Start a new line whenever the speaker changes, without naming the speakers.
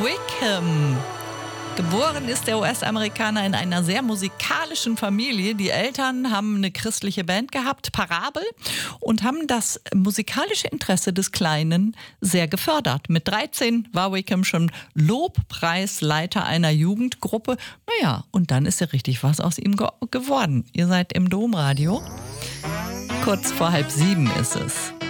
Wickham. Geboren ist der US-Amerikaner in einer sehr musikalischen Familie. Die Eltern haben eine christliche Band gehabt, Parabel, und haben das musikalische Interesse des Kleinen sehr gefördert. Mit 13 war Wickham schon Lobpreisleiter einer Jugendgruppe. Naja, und dann ist ja richtig was aus ihm geworden. Ihr seid im Domradio. Kurz vor 6:30 ist es.